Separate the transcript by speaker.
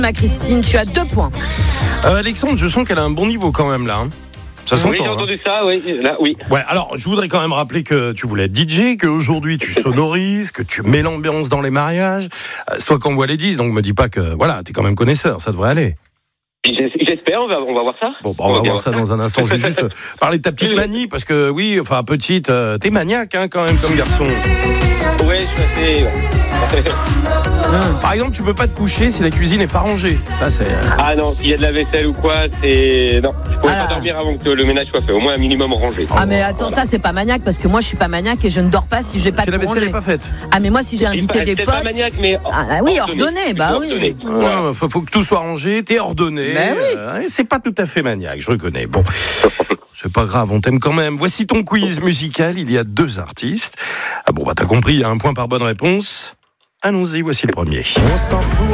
Speaker 1: Ma Christine, tu as 2 points.
Speaker 2: Alexandre, je sens qu'elle a un bon niveau quand même là. Ça s'entend,
Speaker 3: Oui, j'ai entendu ça, oui. Là, oui.
Speaker 2: Ouais, alors je voudrais quand même rappeler que tu voulais être DJ, qu'aujourd'hui tu sonorises, que tu mets l'ambiance dans les mariages. C'est toi qu'on voit les 10, donc me dis pas que voilà, t'es quand même connaisseur, ça devrait aller.
Speaker 3: J'espère, on va voir ça.
Speaker 2: Bon, on va voir ça dans un instant. Je vais juste parler de ta petite manie, parce que oui, enfin petite, t'es maniaque quand même comme garçon.
Speaker 3: Ouais, je suis assez...
Speaker 2: Par exemple, tu peux pas te coucher si la cuisine est pas rangée. Ça c'est.
Speaker 3: Ah non, s'il y a de la vaisselle ou quoi, c'est... Non, je pourrais pas dormir avant que le ménage soit fait. Au moins un minimum rangé.
Speaker 1: Ah mais attends, ça c'est pas maniaque, parce que moi je suis pas maniaque et je ne dors pas si j'ai pas
Speaker 2: Si
Speaker 1: de
Speaker 2: la vaisselle
Speaker 1: rangé.
Speaker 2: n'est pas faite.
Speaker 1: Ah mais moi si j'ai invité des
Speaker 3: C'est
Speaker 1: potes...
Speaker 3: pas maniaque, mais...
Speaker 1: oui, ordonné, bah oui.
Speaker 2: Ouais, faut que tout soit rangé, t'es ordonné.
Speaker 1: Ben oui.
Speaker 2: C'est pas tout à fait maniaque, je reconnais. Bon, c'est pas grave, on t'aime quand même. Voici ton quiz musical. Il y a 2 artistes. Ah bon, bah t'as compris, il y a 1 point par bonne réponse. Allons-y, voici le premier.
Speaker 4: On s'en fout.